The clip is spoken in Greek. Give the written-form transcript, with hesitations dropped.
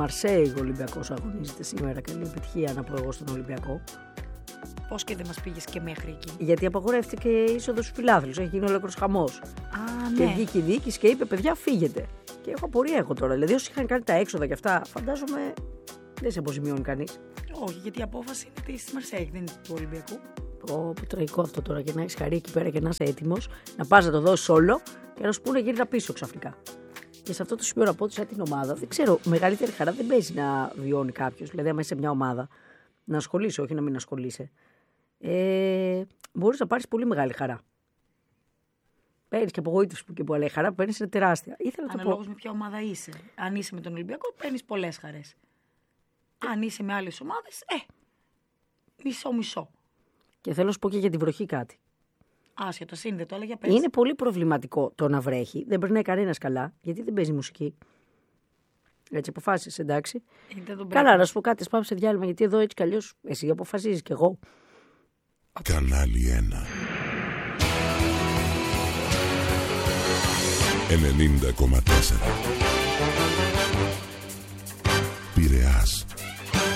Μαρσέιγ ο Ολυμπιακός αγωνίζεται σήμερα. Καλή επιτυχία να πω εγώ στον Ολυμπιακό. Πώς και δεν μας πήγες και μέχρι εκεί? Γιατί απαγορεύτηκε η είσοδος στους φιλάθλους. Έχει γίνει ολόκληρος χαμός. Και βγήκε η διοίκηση και είπε: παιδιά, φύγετε. Και έχω απορία εγώ τώρα. Δηλαδή, όσοι είχαν κάνει τα έξοδα και αυτά, φαντάζομαι δεν σε αποζημιώνει κανείς. Όχι, γιατί η απόφαση είναι της Μαρσέιγ, δεν είναι του Ολυμπιακού. Πω, τραγικό αυτό τώρα, και να έχεις χαρεί εκεί πέρα και να είσαι έτοιμος να πας να το δώσεις όλο και να σου πούνε γύρνα πίσω ξαφνικά. Και σε αυτό το σημείο να πω ότι σαν την ομάδα, δεν ξέρω, μεγαλύτερη χαρά δεν παίζει να βιώνει κάποιος. Δηλαδή, άμα είσαι σε μια ομάδα, να ασχολείσαι, όχι να μην ασχολείσαι. Μπορείς να πάρεις πολύ μεγάλη χαρά. Παίρνεις και απογοήτευση που και που, αλλά η χαρά που παίρνεις είναι τεράστια. Αναλόγως με ποια ομάδα είσαι. Αν είσαι με τον Ολυμπιακό, παίρνεις πολλές χαρές. Αν είσαι με άλλες ομάδες, μισό-μισό. Και θέλω να σου πω και για τη βροχή κάτι. Άσχετο, σύνδετο, αλλά για πες. Είναι πολύ προβληματικό το να βρέχει. Δεν περνάει κανένας καλά, γιατί δεν παίζει μουσική. Έτσι αποφάσισες, εντάξει. Καλά, να σου πω κάτι, πάμε σε διάλειμμα, γιατί εδώ έτσι κι αλλιώς εσύ αποφασίζεις κι εγώ. Κανάλι 1 90,4